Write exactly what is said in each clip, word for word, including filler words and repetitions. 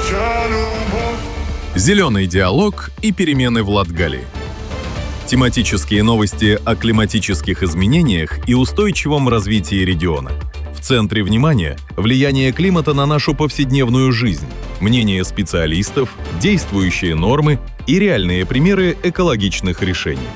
Зеленый диалог и перемены в Латгалии. Тематические новости о климатических изменениях и устойчивом развитии региона. В центре внимания – влияние климата на нашу повседневную жизнь, мнения специалистов, действующие нормы и реальные примеры экологичных решений.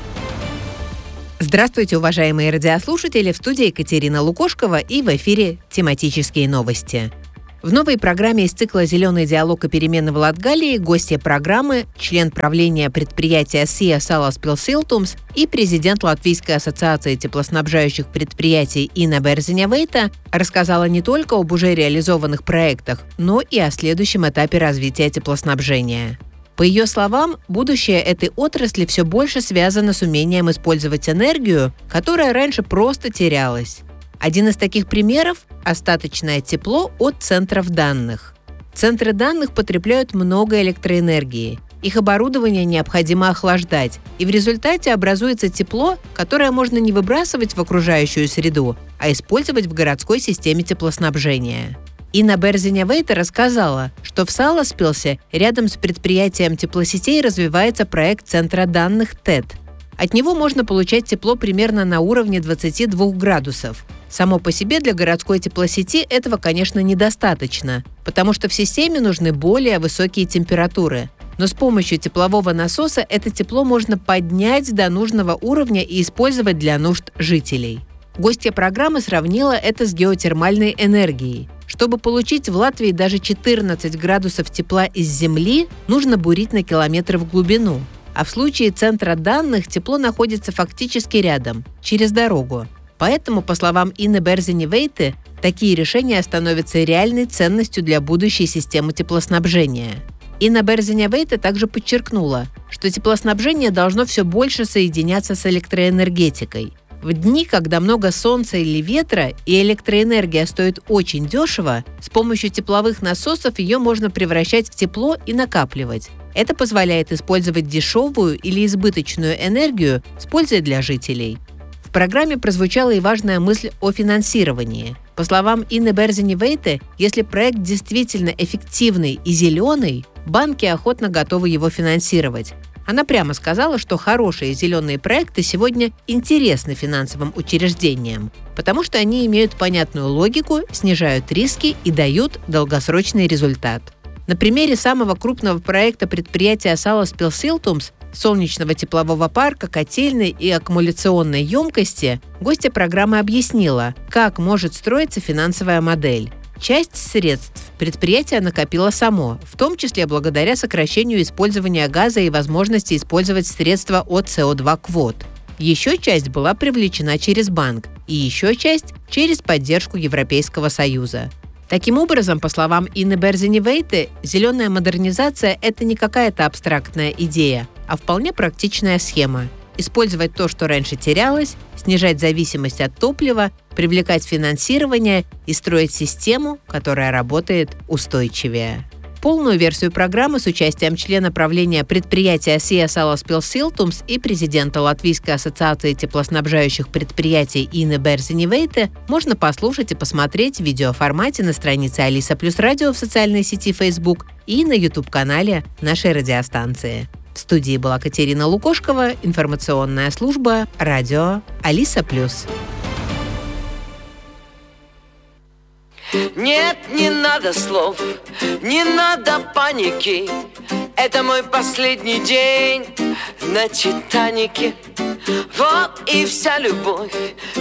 Здравствуйте, уважаемые радиослушатели! В студии Екатерина Лукошкова и в эфире «Тематические новости». В новой программе из цикла «Зеленый диалог и перемены в Латгалии» гостья программы, член правления предприятия СИА Salaspils и президент Латвийской ассоциации теплоснабжающих предприятий Инна Берзиņa-Veita рассказала не только об уже реализованных проектах, но и о следующем этапе развития теплоснабжения. По ее словам, будущее этой отрасли все больше связано с умением использовать энергию, которая раньше просто терялась. Один из таких примеров – остаточное тепло от центров данных. Центры данных потребляют много электроэнергии. Их оборудование необходимо охлаждать, и в результате образуется тепло, которое можно не выбрасывать в окружающую среду, а использовать в городской системе теплоснабжения. Инна Берзиņa-Veita рассказала, что в Salaspilсе рядом с предприятием теплосетей развивается проект центра данных ТЭД. От него можно получать тепло примерно на уровне двадцати двух градусов. Само по себе для городской теплосети этого, конечно, недостаточно, потому что в системе нужны более высокие температуры. Но с помощью теплового насоса это тепло можно поднять до нужного уровня и использовать для нужд жителей. Гостья программы сравнила это с геотермальной энергией. Чтобы получить в Латвии даже четырнадцать градусов тепла из земли, нужно бурить на километр в глубину. А в случае центра данных тепло находится фактически рядом, через дорогу. Поэтому, по словам Инны Берзиņa-Veиты, такие решения становятся реальной ценностью для будущей системы теплоснабжения. Инна Берзиņa-Veита также подчеркнула, что теплоснабжение должно все больше соединяться с электроэнергетикой. В дни, когда много солнца или ветра и электроэнергия стоит очень дешево, с помощью тепловых насосов ее можно превращать в тепло и накапливать. Это позволяет использовать дешевую или избыточную энергию с пользой для жителей. В программе прозвучала и важная мысль о финансировании. По словам Инны Берзиņa-Veиты, если проект действительно эффективный и зеленый, банки охотно готовы его финансировать. Она прямо сказала, что хорошие зеленые проекты сегодня интересны финансовым учреждениям, потому что они имеют понятную логику, снижают риски и дают долгосрочный результат. На примере самого крупного проекта предприятия Salaspils солнечного теплового парка, котельной и аккумуляционной емкости, гостья программы объяснила, как может строиться финансовая модель. Часть средств предприятие накопило само, в том числе благодаря сокращению использования газа и возможности использовать средства от си о два квот. Еще часть была привлечена через банк, и еще часть – через поддержку Европейского Союза. Таким образом, по словам Инны Берзиņa-Veиты, зеленая модернизация – это не какая-то абстрактная идея, а вполне практичная схема. Использовать то, что раньше терялось, снижать зависимость от топлива, привлекать финансирование и строить систему, которая работает устойчивее. Полную версию программы с участием члена правления предприятия СИА Salaspils и президента Латвийской ассоциации теплоснабжающих предприятий Инны Берзиņa-Veиты можно послушать и посмотреть в видеоформате на странице Алиса Плюс Радио в социальной сети Facebook и на YouTube-канале нашей радиостанции. В студии была Екатерина Лукошкова, информационная служба радио Алиса Плюс. Нет, не надо слов, не надо паники. Это мой последний день на Титанике. Вот и вся любовь.